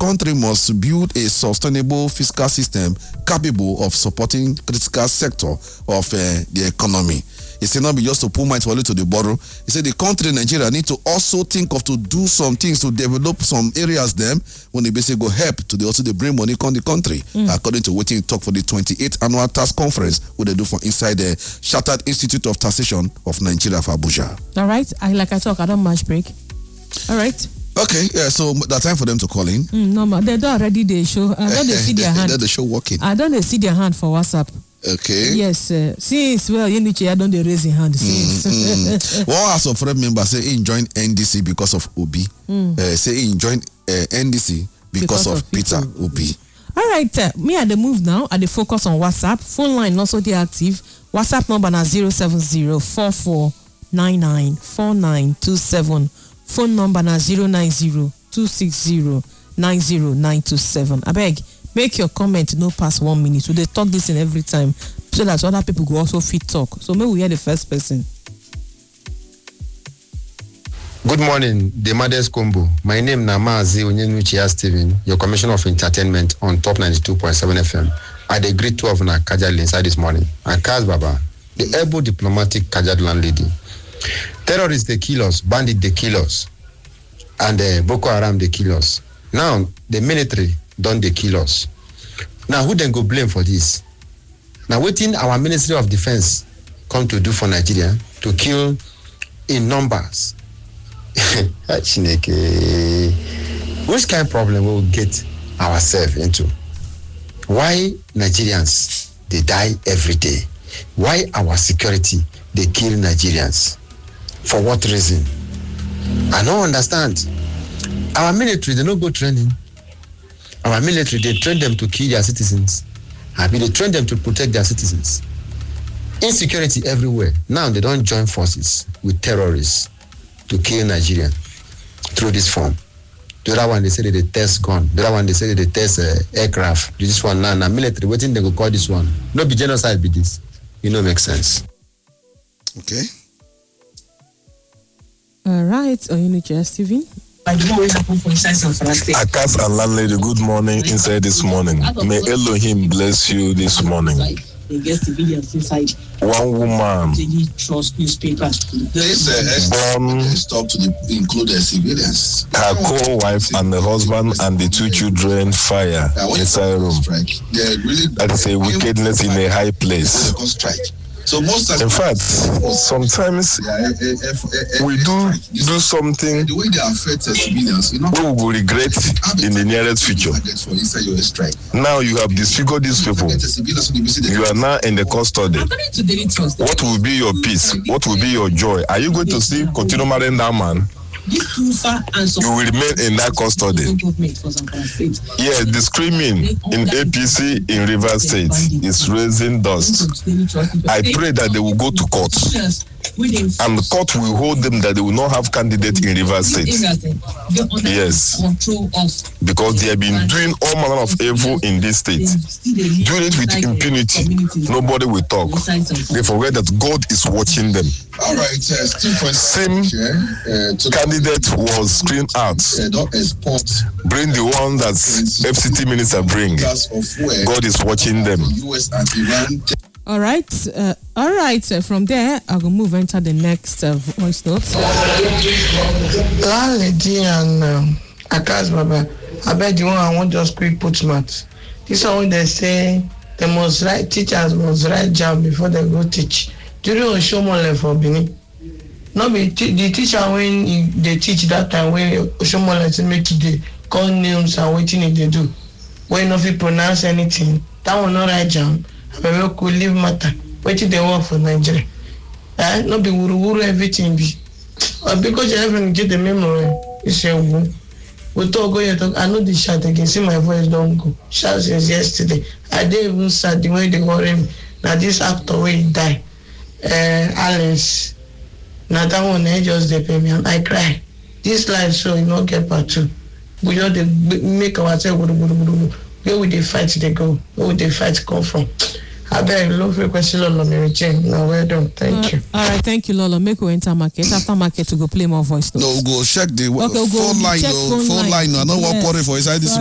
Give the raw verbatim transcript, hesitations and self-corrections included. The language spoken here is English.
country must build a sustainable fiscal system capable of supporting critical sector of uh, the economy. He said not be just to put money to the borrow. He said the country Nigeria need to also think of to do some things to develop some areas them when they basically go help to the also they bring money on the country. Mm. According to what he talk for the twenty-eighth annual task conference what they do for inside the Chartered Institute of Taxation of Nigeria for Abuja. All right. I like I talk, I don't much break. All right. Okay, yeah, so that's time for them to call in. Mm, no, they don't already they show. I don't they see their hand. They show working. I don't they see their hand for WhatsApp. Okay. Yes, uh, since well, you need to don't they raise your hand. Since mm, mm. One has a friend member say he joined N D C because of Obi. Mm. Uh, say he joined uh, N D C because, because of, of Peter Obi. All right, uh, me at the move now. At the focus on WhatsApp. Phone line also the active. WhatsApp number na zero seven zero four four nine nine four nine two seven. Phone number na zero nine zero two six zero nine zero nine two seven. I beg. Make your comment no past one minute. So they talk this in every time so that other people go also fit talk. So maybe we hear the first person. Good morning, the Mothers Combo. My name is Namazi Onyenuchia Steven, your Commissioner of Entertainment on Top ninety-two point seven F M. I agree to have an Kajal inside this morning. And Kaz Baba, the able diplomatic Kajal landlady. Terrorists they kill us, bandits they kill us, and uh, Boko Haram they kill us. Now the military don't they kill us. Now who then go blame for this? Now waiting our Ministry of Defense come to do for Nigeria to kill in numbers. Which kind of problem will we get ourselves into? Why Nigerians they die every day? Why our security they kill Nigerians? For what reason? I don't understand. Our military they don't go training. Our military, they train them to kill their citizens. I mean, they train them to protect their citizens. Insecurity everywhere. Now they don't join forces with terrorists to kill Nigeria through this form. The other one, they say that they test gun. The other one, they say that they test uh, aircraft. This one now, now military, waiting they go call this one. No be genocide be this. You know, makes sense. Okay. All right. Oyunuche Steven. Akas and landlady, good morning inside this morning. May Elohim bless you this morning. One woman born stop to include the civilians. Her co-wife and the husband and the two children fire inside room. That is a wickedness in a high place. So most in fact, sometimes we do do something we will regret in the nearest future. Now you have disfigured these people. You are now in the custody. What will be your peace? What will be your joy? Are you going to still continue marrying that man? You will remain in that custody. Yes, the screaming in A P C in Rivers State is raising dust. I pray that they will go to court, and the court will hold them that they will not have candidate in Rivers State. Yes, because they have been doing all manner of evil in this state, doing it with impunity. Nobody will talk. They forget that God is watching them. All right, uh, same uh, candidate was screened out. Bring the one that F C T minister bring. God is watching them. All right, uh, all right. Uh, from there, I will move into the next uh, voice notes. Landlady and um, Akas Baba, I bet the one I want just quick put smart. This one they say they must write, teachers must write jam before they go teach. During Oshomole for Benin, no be t- the teacher when he, they teach that time when Oshomole to make it call names and waiting they do. When if you pronounce anything, that will not write jam. I mean, could leave matter. Waiting they work for Nigeria. Eh? No be wuru wuru everything be. Uh, because you haven't get the memory, it's your woo. We talk go here talk. I know the shout again. See my voice don't go. Shout since yesterday. I didn't even start the way they worry me. Now this actor will die. Uh, Alice, now that one they just they pay me and I cry. This life so you not get part two. We just they make ourselves where would they fight they go? Where would they fight come from? I beg low frequency Lolo Merichain. Now well done. Thank uh, you. All right, thank you, Lolo. Make we enter market. After market to go play more voice notes. No, go check the okay, we'll phone line. Check no, phone, phone line. line. No, I don't yes. want for inside this.